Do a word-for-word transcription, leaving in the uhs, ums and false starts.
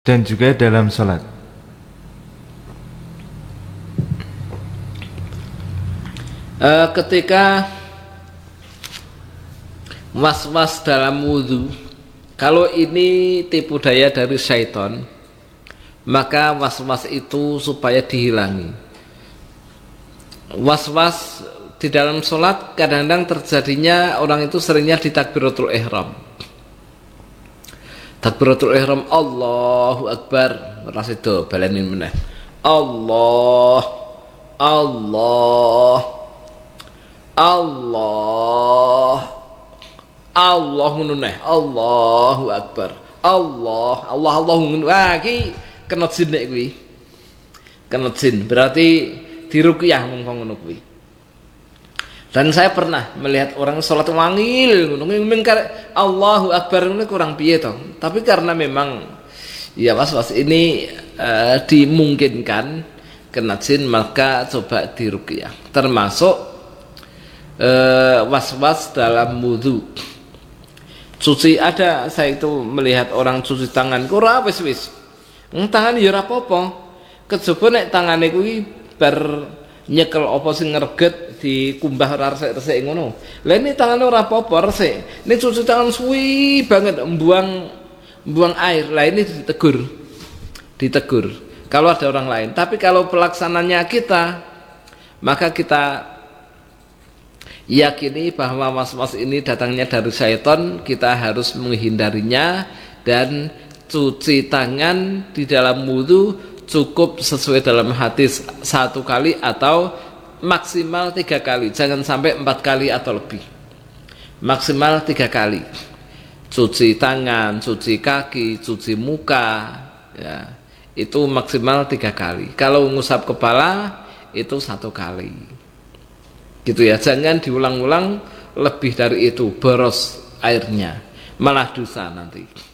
dan juga dalam sholat. Uh, ketika was-was dalam wudhu, kalau ini tipu daya dari syaitan, maka was-was itu supaya dihilangi. Was-was di dalam sholat kadang-kadang terjadinya orang itu seringnya di takbiratul ihram. Takbiratul ihram Allahu Akbar, rasido balenin meneh. Allah Allah Allah Allah nuneh Allahu Akbar Allah Allah Allah wah iki kena jin nek kuwi. Kena jin berarti diruqyah mung ngono kuwi. Dan saya pernah melihat orang sholat wangil ngono mengkar Allahu Akbar ini kurang piye toh. Tapi karena memang ya was-was ini uh, dimungkinkan kena jin, maka coba diruqyah. Termasuk uh, was-was dalam wudu. Cuci ada, saya itu melihat orang cuci tangan ora wis-wis. Tangan ya ora apa-apa. Kejaba nek tangane kuwi bar nyekel apa sing ngreget dikumbah ora resik-resik ngono. Lah ini tangane ora apa-apa resik. Ini cuci tangan suwi banget mbuang mbuang air. Lah ini ditegur. Ditegur kalau ada orang lain. Tapi kalau pelaksananya kita, maka kita yakini bahwa was-was ini datangnya dari syaitan, kita harus menghindarinya dan cuci tangan di dalam wudu cukup sesuai dalam hadis satu kali atau maksimal tiga kali, jangan sampai empat kali atau lebih. Maksimal tiga kali. Cuci tangan, cuci kaki, cuci muka, ya, itu maksimal tiga kali. Kalau ngusap kepala itu satu kali. Gitu ya, jangan diulang-ulang lebih dari itu, boros airnya, malah dosa nanti.